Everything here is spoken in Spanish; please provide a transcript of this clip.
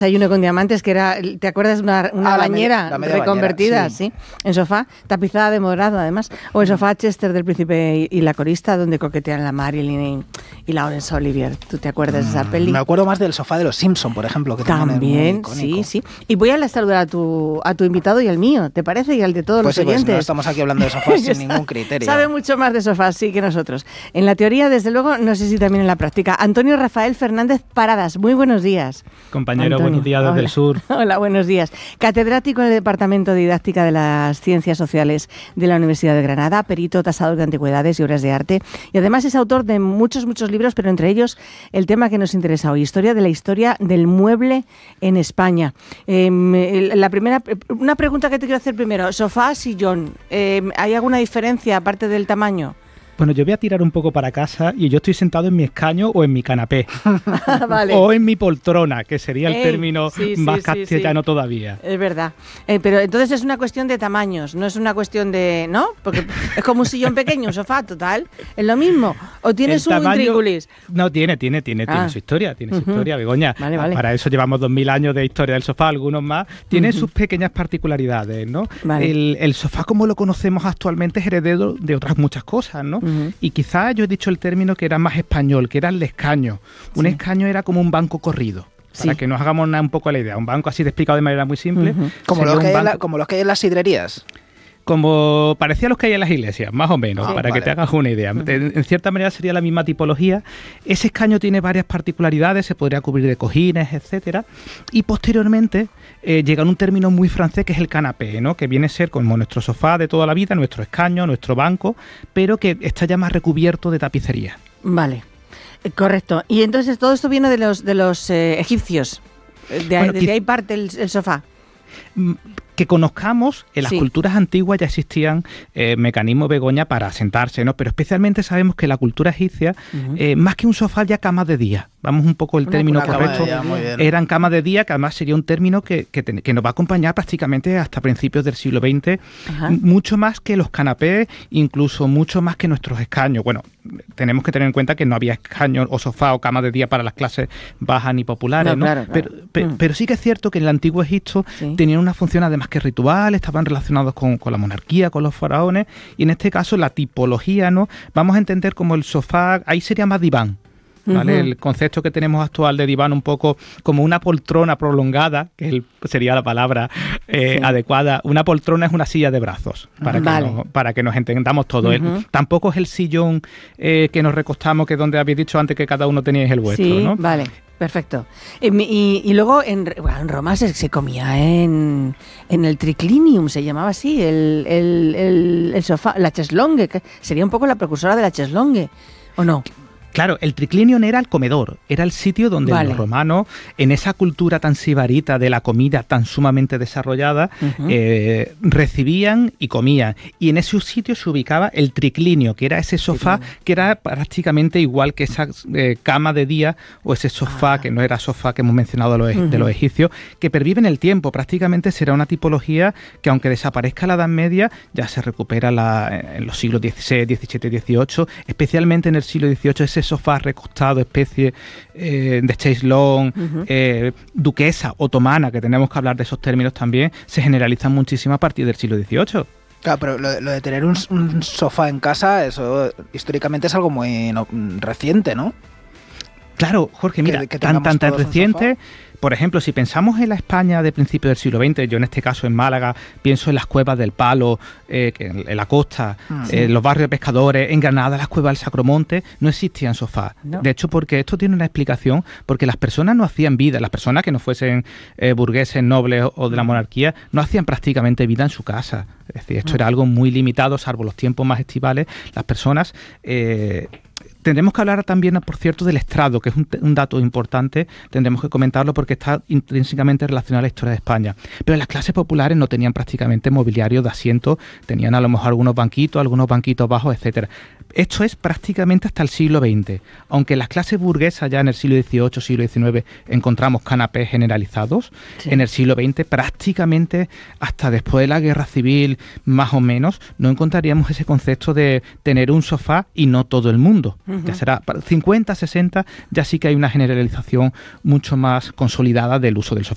desayuno con diamantes, que era, ¿te acuerdas? Una bañera la media reconvertida, bañera, sí, en sofá, tapizada de morado además, o el sofá Chester del Príncipe y la corista, donde coquetean la Marilyn y Laurence Olivier. ¿Tú te acuerdas de esa peli? Me acuerdo más del sofá de los Simpson, por ejemplo, que también, sí. Y voy a saludar a tu invitado y al mío, ¿te parece? Y al de todos los oyentes. Pues no estamos aquí hablando de sofás sin ningún criterio. Sabe mucho más de sofás, sí, que nosotros. En la teoría, desde luego, no sé si también en la práctica. Antonio Rafael Fernández Paradas, muy buenos días. Compañero, Antonio, buenos días desde el sur. Hola, buenos días. Catedrático en el Departamento de Didáctica de las Ciencias Sociales de la Universidad de Granada, perito tasador de antigüedades y obras de arte, y además es autor de muchos libros, pero entre ellos el tema que nos interesa hoy, historia del mueble en España. Una pregunta que te quiero hacer primero, sofá, sillón, ¿hay alguna diferencia aparte del tamaño? Bueno, yo voy a tirar un poco para casa y yo estoy sentado en mi escaño o en mi canapé. Vale. O en mi poltrona, que sería el término más castellano todavía. Es verdad. Pero entonces es una cuestión de tamaños, no es una cuestión de... ¿no? Porque es como un sillón pequeño, un sofá, total. ¿Es lo mismo? ¿O tienes un intríngulis? No, tiene su historia, su historia, Begoña. Vale. Para eso llevamos 2000 años de historia del sofá, algunos más. Tiene sus pequeñas particularidades, ¿no? Vale. El sofá, como lo conocemos actualmente, es heredero de otras muchas cosas, ¿no? Y quizás yo he dicho el término que era más español, que era el escaño. Un escaño era como un banco corrido. Para que nos hagamos un poco la idea. Un banco así de explicado de manera muy simple. Como los que hay en las sidrerías. Como parecía los que hay en las iglesias, más o menos, que te hagas una idea. En cierta manera sería la misma tipología. Ese escaño tiene varias particularidades, se podría cubrir de cojines, etcétera. Y posteriormente llega un término muy francés que es el canapé, ¿no? Que viene a ser como nuestro sofá de toda la vida, nuestro escaño, nuestro banco, pero que está ya más recubierto de tapicería. Vale, correcto. Y entonces todo esto viene de los egipcios. Desde ahí parte el sofá. Que conozcamos, en las culturas antiguas ya existían mecanismos, Begoña, para sentarse, ¿no? Pero especialmente sabemos que la cultura egipcia, más que un sofá, ya camas de día. Vamos un poco el término correcto. Eran camas de día, que además sería un término que nos va a acompañar prácticamente hasta principios del siglo XX. Mucho más que los canapés, incluso mucho más que nuestros escaños. Bueno, tenemos que tener en cuenta que no había escaños o sofá o camas de día para las clases bajas ni populares, ¿no? Claro. Pero sí que es cierto que en el antiguo Egipto tenían una función además que ritual, estaban relacionados con la monarquía, con los faraones, y en este caso la tipología, ¿no? Vamos a entender como el sofá, ahí sería más diván. ¿Vale? El concepto que tenemos actual de diván un poco como una poltrona prolongada, que sería la palabra adecuada. Una poltrona es una silla de brazos, para que nos entendamos todos. Tampoco es el sillón que nos recostamos, que es donde habéis dicho antes que cada uno teníais el vuestro, ¿no? Vale. Perfecto. Y luego en Roma se comía en el triclinium, se llamaba así, el sofá, la cheslongue, que sería un poco la precursora de la cheslongue, ¿o no? Claro, el triclinium era el comedor, era el sitio donde los romanos, en esa cultura tan sibarita de la comida tan sumamente desarrollada, recibían y comían. Y en ese sitio se ubicaba el triclinio, que era ese sofá que era prácticamente igual que esa cama de día o ese sofá, que no era sofá que hemos mencionado de los egipcios, que pervive en el tiempo. Prácticamente será una tipología que, aunque desaparezca la Edad Media, ya se recupera en los siglos XVI, XVII, XVIII, especialmente en el siglo XVIII, ese sofá recostado, especie de chaise longue, duquesa otomana, que tenemos que hablar de esos términos también, se generalizan muchísimo a partir del siglo XVIII. Claro, pero lo de tener un sofá en casa, eso históricamente es algo muy reciente, ¿no? Claro, Jorge, mira, tan reciente. Por ejemplo, si pensamos en la España de principios del siglo XX, yo en este caso en Málaga pienso en las cuevas del Palo, en la costa, los barrios de pescadores, en Granada las cuevas del Sacromonte, no existían sofás. No. De hecho, porque esto tiene una explicación, porque las personas no hacían vida, las personas que no fuesen burgueses, nobles o de la monarquía, no hacían prácticamente vida en su casa. Es decir, esto era algo muy limitado, salvo los tiempos más estivales. Las personas... Tendremos que hablar también, por cierto, del estrado, que es un dato importante, tendremos que comentarlo porque está intrínsecamente relacionado a la historia de España. Pero las clases populares no tenían prácticamente mobiliario de asiento, tenían a lo mejor algunos banquitos bajos, etcétera. Esto es prácticamente hasta el siglo XX. Aunque en las clases burguesas ya en el siglo XVIII, siglo XIX encontramos canapés generalizados, en el siglo XX prácticamente hasta después de la Guerra Civil, más o menos, no encontraríamos ese concepto de tener un sofá y no todo el mundo. Ya será para 50, 60, ya sí que hay una generalización mucho más consolidada del uso del sofá.